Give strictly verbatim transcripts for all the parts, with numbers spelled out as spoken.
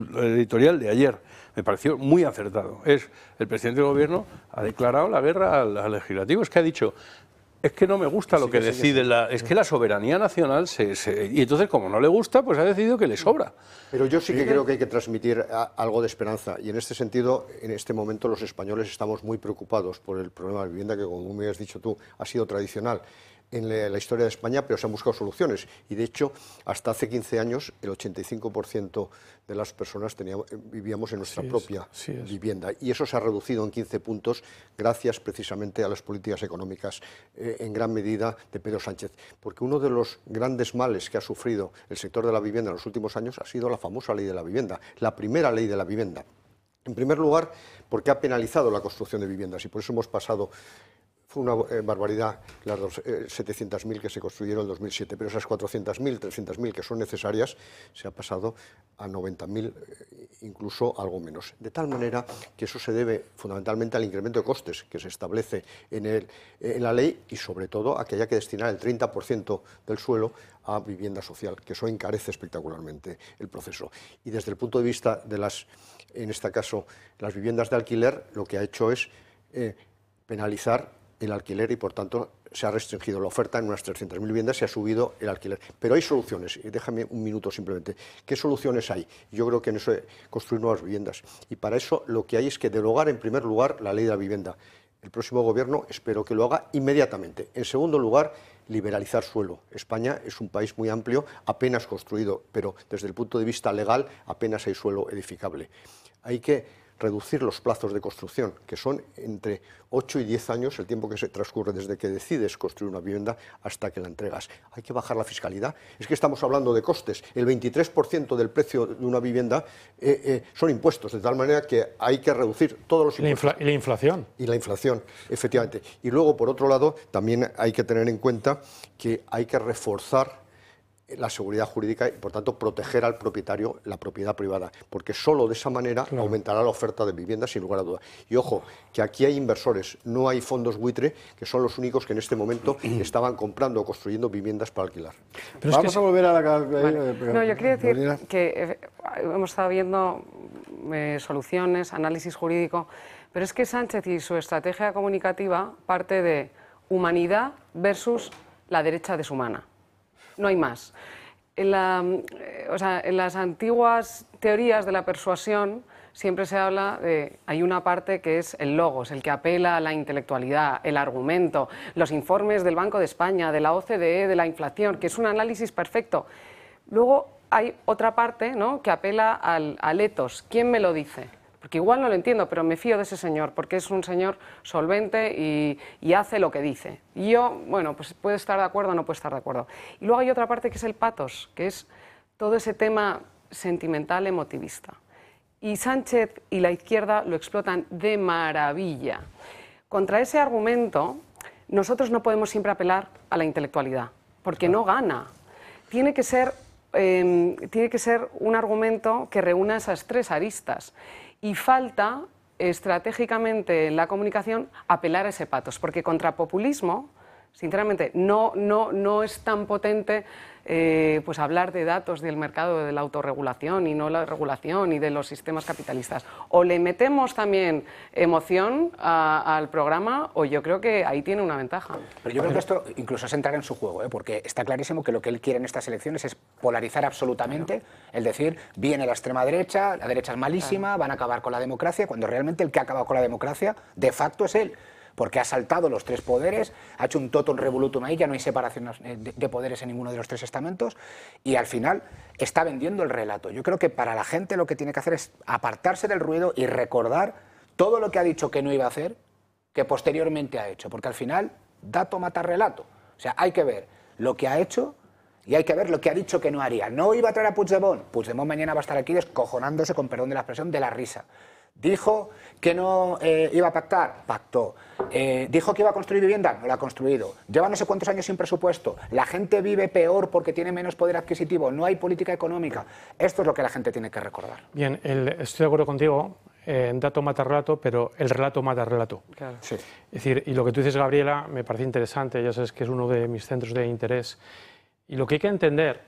El editorial de ayer me pareció muy acertado. Es el presidente del gobierno ha declarado la guerra al, al legislativo. Es que ha dicho, es que no me gusta sí, lo que, que decide, sí, la, es que la soberanía nacional se, se, y entonces como no le gusta, pues ha decidido que le sobra. Pero yo sí que creo que hay que transmitir a, algo de esperanza y en este sentido, en este momento los españoles estamos muy preocupados por el problema de la vivienda que, como me has dicho tú, ha sido tradicional en la historia de España, pero se han buscado soluciones. Y de hecho, hasta hace quince años, el ochenta y cinco por ciento de las personas teníamos, vivíamos en nuestra sí propia es, sí vivienda. Y eso se ha reducido en quince puntos gracias precisamente a las políticas económicas, eh, en gran medida de Pedro Sánchez. Porque uno de los grandes males que ha sufrido el sector de la vivienda en los últimos años ha sido la famosa ley de la vivienda, la primera ley de la vivienda. En primer lugar, porque ha penalizado la construcción de viviendas y por eso hemos pasado... Fue una eh, barbaridad las eh, setecientas mil que se construyeron en dos mil siete, pero esas cuatrocientas mil, trescientas mil que son necesarias se ha pasado a noventa mil, eh, incluso algo menos. De tal manera que eso se debe fundamentalmente al incremento de costes que se establece en, el, eh, en la ley y sobre todo a que haya que destinar el treinta por ciento del suelo a vivienda social, que eso encarece espectacularmente el proceso. Y desde el punto de vista de las, en este caso, las viviendas de alquiler, lo que ha hecho es eh, penalizar el alquiler y, por tanto, se ha restringido la oferta en unas trescientas mil viviendas, se ha subido el alquiler. Pero hay soluciones, y déjame un minuto simplemente. ¿Qué soluciones hay? Yo creo que en eso es construir nuevas viviendas. Y para eso lo que hay es que derogar, en primer lugar, la ley de la vivienda. El próximo gobierno espero que lo haga inmediatamente. En segundo lugar, liberalizar suelo. España es un país muy amplio, apenas construido, pero desde el punto de vista legal apenas hay suelo edificable. Hay que reducir los plazos de construcción, que son entre ocho y diez años el tiempo que se transcurre desde que decides construir una vivienda hasta que la entregas. Hay que bajar la fiscalidad. Es que estamos hablando de costes. El veintitrés por ciento del precio de una vivienda eh, eh, son impuestos, de tal manera que hay que reducir todos los impuestos. ¿Y la inflación? Y la inflación, efectivamente. Y luego, por otro lado, también hay que tener en cuenta que hay que reforzar la seguridad jurídica y, por tanto, proteger al propietario la propiedad privada, porque solo de esa manera claro. aumentará la oferta de viviendas sin lugar a duda. Y ojo, que aquí hay inversores, no hay fondos buitre, que son los únicos que en este momento estaban comprando o construyendo viviendas para alquilar. Pero Vamos es que a volver a la... Vale. No, yo quería decir Marina. que hemos estado viendo eh, soluciones, análisis jurídico, pero es que Sánchez y su estrategia comunicativa parte de humanidad versus la derecha deshumana. No hay más. En, la, o sea, en las antiguas teorías de la persuasión siempre se habla de... Hay una parte que es el logos, el que apela a la intelectualidad, el argumento, los informes del Banco de España, de la O C D E, de la inflación, que es un análisis perfecto. Luego hay otra parte, ¿no?, que apela al, al etos. ¿Quién me lo dice? Porque igual no lo entiendo, pero me fío de ese señor, porque es un señor solvente y, y hace lo que dice. Y yo, bueno, pues puede estar de acuerdo o no puede estar de acuerdo. Y luego hay otra parte que es el patos, que es todo ese tema sentimental, emotivista. Y Sánchez y la izquierda lo explotan de maravilla. Contra ese argumento, nosotros no podemos siempre apelar a la intelectualidad, porque no gana. Tiene que ser, eh, tiene que ser un argumento que reúna esas tres aristas. Y falta, estratégicamente en la comunicación, apelar a ese patos, porque contra populismo, sinceramente, no, no, no es tan potente eh, pues hablar de datos del mercado de la autorregulación y no la regulación y de los sistemas capitalistas. O le metemos también emoción a, al programa o yo creo que ahí tiene una ventaja. Pero yo creo que esto incluso es entrar en su juego, ¿eh? Porque está clarísimo que lo que él quiere en estas elecciones es polarizar absolutamente, claro. Es decir, viene la extrema derecha, la derecha es malísima, claro. Van a acabar con la democracia, cuando realmente el que ha acabado con la democracia de facto es él. Porque ha saltado los tres poderes, ha hecho un totum revolutum ahí, ya no hay separación de poderes en ninguno de los tres estamentos y al final está vendiendo el relato. Yo creo que para la gente lo que tiene que hacer es apartarse del ruido y recordar todo lo que ha dicho que no iba a hacer, que posteriormente ha hecho, porque al final dato mata relato. O sea, hay que ver lo que ha hecho y hay que ver lo que ha dicho que no haría. No iba a traer a Puigdemont, Puigdemont mañana va a estar aquí descojonándose, con perdón de la expresión, de la risa. Dijo que no eh, iba a pactar, pactó. Eh, dijo que iba a construir vivienda, no la ha construido. Lleva no sé cuántos años sin presupuesto. La gente vive peor porque tiene menos poder adquisitivo. No hay política económica. Esto es lo que la gente tiene que recordar. Bien, el, estoy de acuerdo contigo. Eh, dato mata relato, pero el relato mata relato. Claro. Sí. Es decir, y lo que tú dices, Gabriela, me parece interesante. Ya sabes que es uno de mis centros de interés. Y lo que hay que entender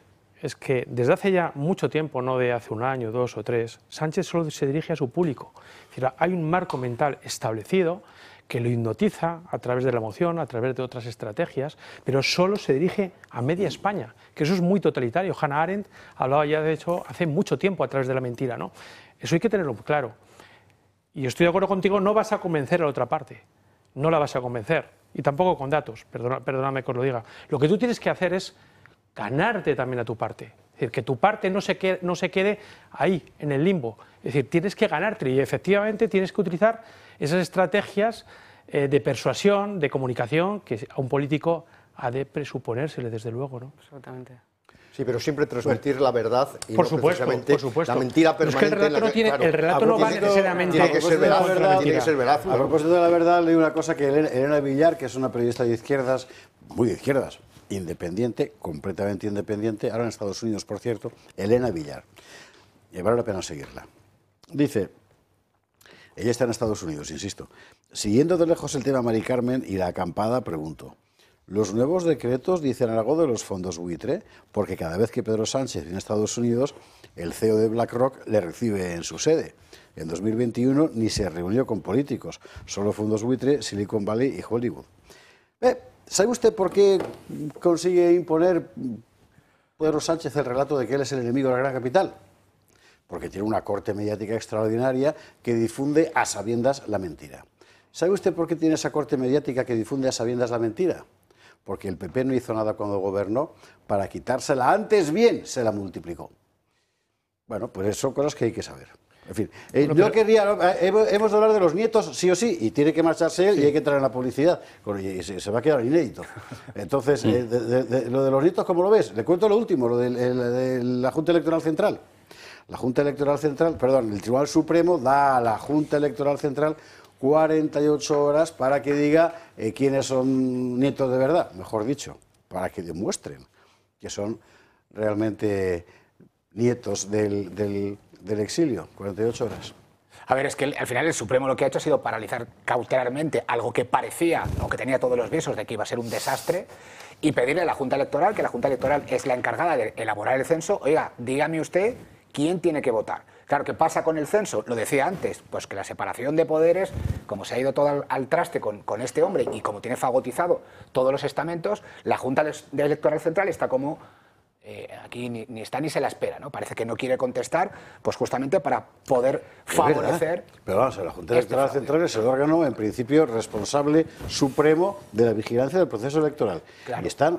es que desde hace ya mucho tiempo, no de hace un año, dos o tres, Sánchez solo se dirige a su público. Es decir, hay un marco mental establecido que lo hipnotiza a través de la emoción, a través de otras estrategias, pero solo se dirige a media España, que eso es muy totalitario. Hannah Arendt hablaba ya, de hecho, hace mucho tiempo a través de la mentira, ¿no? Eso hay que tenerlo claro. Y estoy de acuerdo contigo, no vas a convencer a la otra parte, no la vas a convencer, y tampoco con datos, perdona, perdóname que os lo diga. Lo que tú tienes que hacer es ganarte también a tu parte, es decir, que tu parte no se quede, no se quede ahí, en el limbo, es decir, tienes que ganarte y efectivamente tienes que utilizar esas estrategias eh, de persuasión, de comunicación, que a un político ha de presuponérsele, desde luego, ¿no? Absolutamente. Sí, pero siempre transmitir la verdad y por no supuesto, precisamente por supuesto. la mentira Pero permanente. es que el relato, en la no, tiene, claro, el relato no va necesariamente... Tiene que ser de la veraz, verdad, tiene que ser veraz. A propósito de la verdad, leí una cosa que Elena, Elena Villar, que es una periodista de izquierdas, muy de izquierdas, independiente, completamente independiente, ahora en Estados Unidos, por cierto, Elena Villar. Y vale la pena seguirla. Dice, ella está en Estados Unidos, insisto, siguiendo de lejos el tema Mari Carmen y la acampada, pregunto, ¿los nuevos decretos dicen algo de los fondos buitre? Porque cada vez que Pedro Sánchez viene a Estados Unidos, el C E O de BlackRock le recibe en su sede. En dos mil veintiuno ni se reunió con políticos, solo fondos buitre, Silicon Valley y Hollywood. Eh, ¿Sabe usted por qué consigue imponer Pedro Sánchez el relato de que él es el enemigo de la gran capital? Porque tiene una corte mediática extraordinaria que difunde a sabiendas la mentira. ¿Sabe usted por qué tiene esa corte mediática que difunde a sabiendas la mentira? Porque el P P no hizo nada cuando gobernó para quitársela, antes bien se la multiplicó. Bueno, pues son cosas que hay que saber. En fin, eh, yo quería, eh, hemos de hablar de los nietos sí o sí, y tiene que marcharse él, sí, y hay que entrar en la publicidad, y se, se va a quedar inédito. Entonces, eh, de, de, de, lo de los nietos, ¿cómo lo ves? Le cuento lo último, lo de, el, de la Junta Electoral Central. La Junta Electoral Central, perdón, el Tribunal Supremo da a la Junta Electoral Central cuarenta y ocho horas para que diga eh, quiénes son nietos de verdad, mejor dicho, para que demuestren que son realmente nietos del, del, del exilio, cuarenta y ocho horas. A ver, es que al final el Supremo lo que ha hecho ha sido paralizar cautelarmente algo que parecía, o que tenía todos los visos de que iba a ser un desastre, y pedirle a la Junta Electoral, que la Junta Electoral es la encargada de elaborar el censo, oiga, dígame usted quién tiene que votar. Claro, ¿qué pasa con el censo? Lo decía antes, pues que la separación de poderes, como se ha ido todo al, al traste con, con este hombre y como tiene fagotizado todos los estamentos, la Junta Electoral Central está como... Eh, aquí ni, ni está ni se la espera, ¿no? Parece que no quiere contestar, pues justamente para poder favorecer... Pero vamos, la Junta Electoral este Central es el órgano, en principio, responsable supremo de la vigilancia del proceso electoral. Claro. Y están...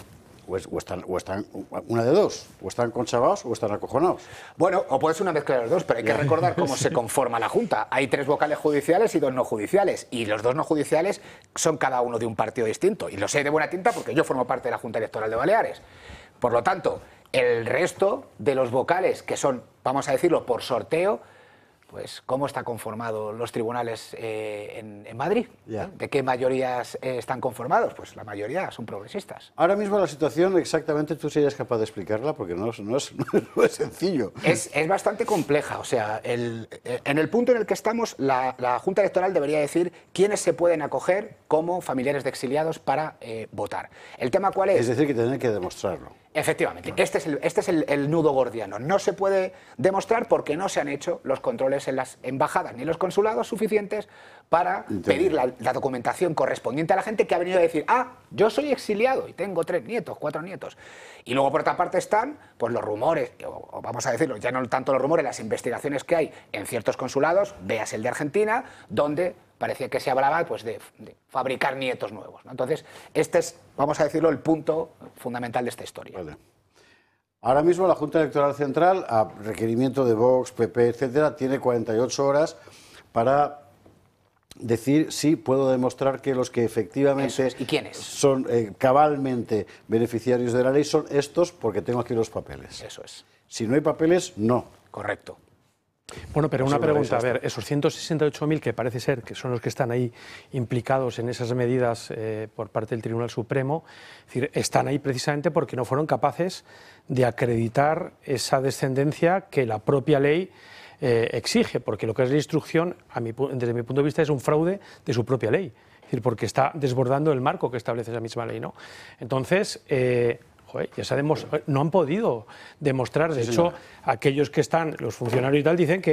O, es, o, están, o están una de dos, o están conchavados o están acojonados. Bueno, o puede ser una mezcla de los dos, pero hay que recordar cómo se conforma la Junta. Hay tres vocales judiciales y dos no judiciales, y los dos no judiciales son cada uno de un partido distinto. Y lo sé de buena tinta porque yo formo parte de la Junta Electoral de Baleares. Por lo tanto, el resto de los vocales, que son, vamos a decirlo, por sorteo, pues ¿cómo están conformados los tribunales eh, en, en Madrid? Yeah. ¿De qué mayorías eh, están conformados? Pues la mayoría son progresistas. Ahora mismo la situación exactamente tú serías capaz de explicarla porque no es, no es, no es sencillo. Es, es bastante compleja. O sea, el, en el punto en el que estamos, la, la Junta Electoral debería decir quiénes se pueden acoger como familiares de exiliados para eh, votar. ¿El tema cuál es? Es decir, que tienen que demostrarlo. Efectivamente, este es, el, este es el, el nudo gordiano. No se puede demostrar porque no se han hecho los controles en las embajadas ni en los consulados suficientes para Entendido. pedir la, la documentación correspondiente a la gente que ha venido a decir, ah, yo soy exiliado y tengo tres nietos, cuatro nietos. Y luego por otra parte están pues, los rumores, o, o vamos a decirlo, ya no tanto los rumores, las investigaciones que hay en ciertos consulados, veas el de Argentina, donde parecía que se hablaba pues, de, de fabricar nietos nuevos, ¿no? Entonces, este es, vamos a decirlo, el punto fundamental de esta historia. Vale. Ahora mismo la Junta Electoral Central, a requerimiento de Vox, P P, etcétera, tiene cuarenta y ocho horas para decir si puedo demostrar que los que efectivamente es. ¿Y quiénes? son eh, cabalmente beneficiarios de la ley son estos, porque tengo aquí los papeles. Eso es. Si no hay papeles, no. Correcto. Bueno, pero una pregunta, a ver, esos ciento sesenta y ocho mil que parece ser que son los que están ahí implicados en esas medidas eh, por parte del Tribunal Supremo, es decir, están ahí precisamente porque no fueron capaces de acreditar esa descendencia que la propia ley eh, exige, porque lo que es la instrucción, a mi, desde mi punto de vista, es un fraude de su propia ley, es decir, porque está desbordando el marco que establece esa misma ley, ¿no? Entonces, eh, ojo, ¿eh? Ya se ha demos- no han podido demostrar, de hecho, aquellos que están, los funcionarios y tal, dicen que